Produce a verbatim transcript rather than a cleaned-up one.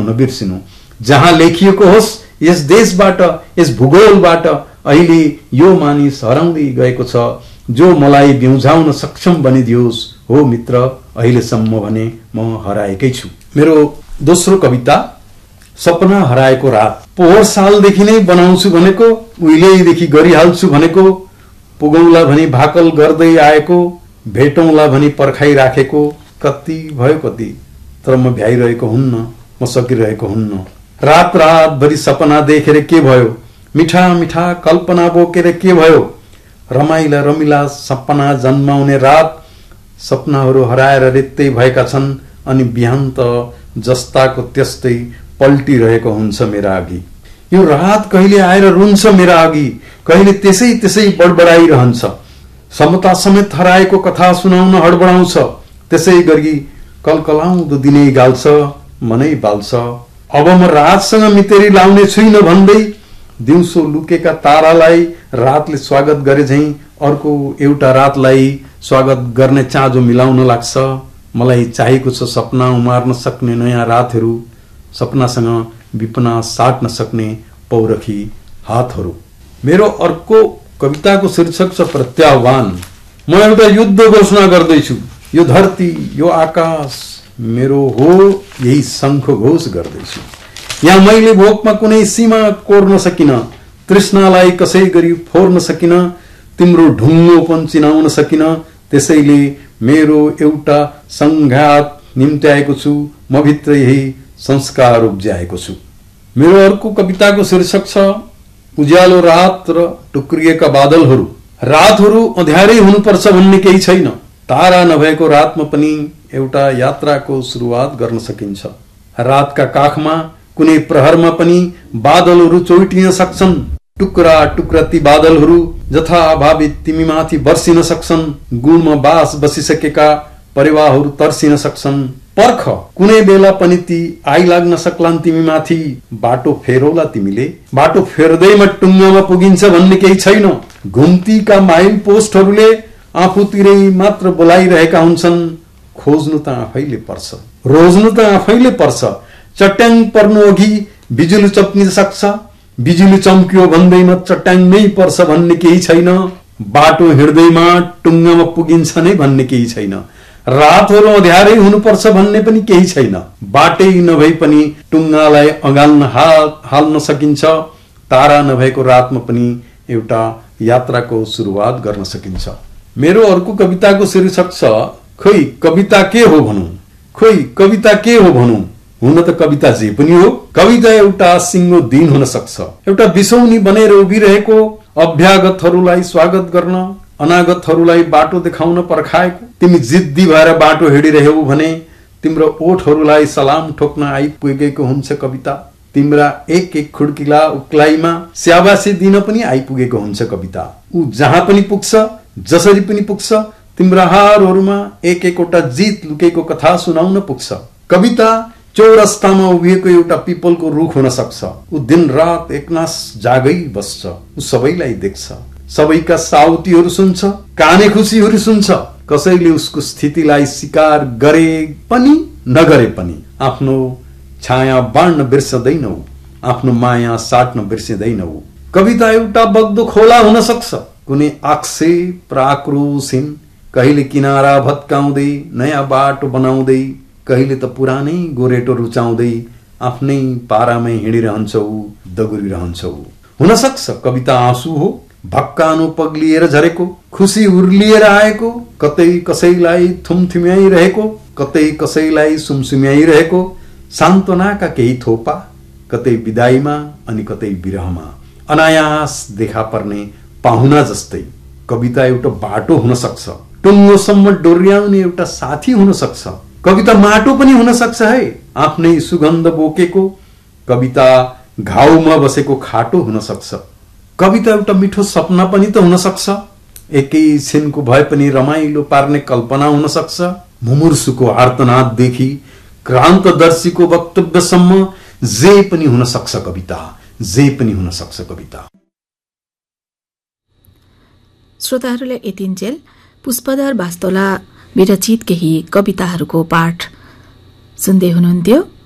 हुन बिर्सिनु। जहाँ लेखिएको होस् यस देशबाट, यस भूगोलबाट अहिले यो मानिस हराउँदै गएको छ, जो मलाई बिउझाउन सक्षम बनिदियोस्। हो मित्र, अहिलेसम्म भने म हराएकै छु। मेरो दोस्रो कविता सपना हराएको रात। पोहोर सालदेखि नै बनाउँछु भनेको, उहिलेदेखि गरिहाल्छु भनेको, पुगौला भनी भाकल गर्दै आएको, भेटौँला भनी पर्खाइराखेको, कति भयो कति, तर म भ्याइरहेको हुन्न, म सकिरहेको हुन्न। रात रातभरि सपना देखेर के भयो, मिठा मिठा कल्पना बोकेर के भयो, रमाइला रमिला सपना जन्माउने रात। सपनाहरू हराएर रित्तै भएका छन्, अनि बिहान त जस्ताको त्यस्तै पल्टिरहेको हुन्छ मेरा अघि। यो रात कहिले आएर रुन्छ मेरा अघि, कहिले त्यसै त्यसै बडबडाइरहन्छ। समता समेत हराएको कथा सुनाउन हडबडाउँछ, त्यसै गरी कलकलाउँदो दिनै गाल्छ, मनै बाल्छ। अब म रातसँग मितेरी लाउने छुइनँ भन्दै, दिउँसो लुकेका तारालाई रातले स्वागत गरे झैं अर्को एउटा रातलाई स्वागत गर्ने चाँजो मिलाउन लाग्छ। मलाई चाहिएको छ सपना उमार्न सक्ने नयाँ रातहरू, सपनासँग विपना साट्न सक्ने पौरखी हातहरू। मेरो अर्को कविताको शीर्षक छ प्रत्याह्वान। म एउटा युद्ध घोषणा गर्दैछु। यो धरती, यो आकाश मेरो हो, यही शङ्ख घोष गर्दैछु। यहाँ मैले भोकमा कुनै सीमा कोर्न सकिन, तृष्णालाई कसै गरी फोर्न सकिन, तिम्रो ढुङ्गोपन चिनाउन सकिन। त्यसैले मेरो एउटा संघात निम्त्याएको छु, म भित्र यही संस्कार उब्ज्याएको छु। मेरो अर्को कविताको शीर्षक छ उज्यालो रात र टुक्रिएका बादलहरू। रातहरू अँध्यारै हुनुपर्छ भन्ने केही छैन। तारा नभएको रातमा पनि एउटा यात्राको सुरुवात गर्न सकिन्छ। रातका काखमा कुनै प्रहरमा पनि बादलहरू चोइटिन सक्छन्। टुक्रा टुक्रा ती बादलहरू जथाभावी तिमीमाथि बर्सिन सक्छन्। गुणमा बास बसिसकेका परिवारहरू तर्सिन सक्छन्। पर्ख, कुनै बेला पनि ती आइलाग्न सक्लान् तिमीमाथि। बाटो फेरौला तिमीले, बाटो फेर्दैमा टुङ्गामा पुगिन्छ भन्ने केही छैन। घुम्तीका माइल पोस्टहरूले आफूतिरै मात्र बोलाइरहेका हुन्छन्। खोज्नु त आफैले पर्छ, रोज्नु त आफैले पर्छ। चट्याङ पर्नु अघि बिजुली चप्किन सक्छ, बिजुली चम्कियो भन्दैमा चट्याङ नै पर्छ भन्ने केही छैन। बाटो हिँड्दैमा टुङ्गामा पुगिन्छ नै भन्ने केही छैन। रातहरू अँध्यारै हुनुपर्छ भन्ने पनि केही छैन। बाटै नभई पनि टुङ्गालाई अँगाल्न हाल्न सकिन्छ। तारा नभएको रातमा पनि एउटा यात्राको सुरुवात गर्न सकिन्छ। मेरो अर्को कविताको शीर्षक छ खोइ कविता के हो भनौं, खोइ कविता के हो भनौं। हुन त कविता जे पनि हो। कविता एउटा सिङ्गो दिन हुन सक्छ, एउटा बिसौनी बनेर उभिरहेको, अभ्यागतहरूलाई स्वागत गर्न, अनागतहरूलाई बाटो देखाउन पर्खाएको। तिमी जिद्दी भएर बाटो हिँडिरह्यौ भने तिम्रो ओठहरूलाई सलाम ठोक्न आइपुगेको हुन्छ कविता। तिम्रा एक एक खुड्किला उक्लाइमा स्याबासी दिन पनि आइपुगेको हुन्छ कविता। ऊ जहाँ पनि पुग्छ, जसरी पनि पुग्छ, तिम्रा हारहरूमा एक एकवटा जित लुकेको कथा सुनाउन पुग्छ। कविता चौरस्तामा उभिएको एउटा पिपलको रुख हुन सक्छ। ऊ दिन रात एकनास जागै बस्छ। ऊ सबैलाई देख्छ, सबैका साउतीहरू सुन्छ, काने खुसीहरू सुन्छ। कसैले उसको स्थितिलाई स्वीकार गरे पनि नगरे पनि आफ्नो छाया बाँड्न बिर्सदैनौ, आफ्नो माया साट्न बिर्सिँदैनौ। कविता एउटा बग्दो खोला हुन सक्छ, कुनै आक्षेप र आक्रोशहीन, कहिले किनारा भत्काउँदै नयाँ बाटो बनाउँदै, कहिले त पुरानै गोरेटो रुचाउँदै आफ्नै पारामै हिँडिरहन्छौ, दगुरिरहन्छौ। हुन सक्छ कविता आँसु हो, भक्कानो पग्लिएर झरेको, खुसी उर्लिएर आएको, कतै कसैलाई थुमथुम्याइरहेको, कतै कसैलाई सुमसुम्याइरहेको, सान्त्वनाका केही थोपा, कतै विदाईमा अनि कतै विरहमा, अनायास देखा पर्ने पाहुना जस्तै। कविता एउटा बाटो हुन सक्छ, टुङ्गोसम्म डोर्याउने एउटा साथी हुन सक्छ। कविता माटो पनि हुन सक्छ है, आफ्नै सुगन्ध बोकेको। कविता घाउमा बसेको खाटो हुन सक्छ। कविता एउटा मिठो सपना पनि त हुन सक्छ। एकै छिनको भए पनि रमाइलो पार्ने कल्पना हुन सक्छ। मुमुर्सुको आर्तनाददेखि क्रान्तदर्शीको वक्तव्यसम्म जे पनि हुन सक्छ कविता, जे पनि हुन सक्छ कविता। श्रोताहरूले यतिन्जेल पुष्पधर वास्तोला विरचित केही कविताहरूको पाठ सुन्दै हुनुहुन्थ्यो।